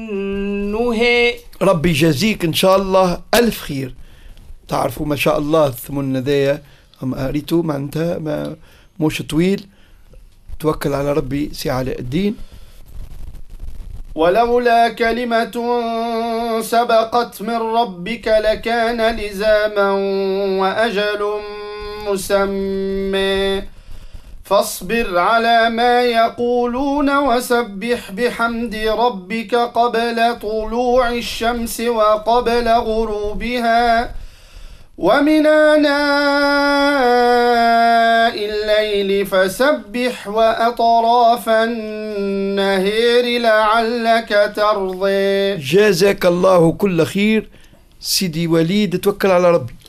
نهي. ربي يجازيك إن شاء الله ألف خير. تعرفوا ما شاء الله الثمن ذايا قريتوا معناتها ما موش طويل. توكل على ربي سي علاء الدين. ولولا كلمة سبقت من ربك لكان لزاما وأجل مسمى فاصبر على ما يقولون وسبح بحمد ربك قبل طلوع الشمس وقبل غروبها ومن آناء الليل فسبح وأطراف النهار لعلك ترضي. جزاك الله كل خير سيدي وليد. توكل على ربي.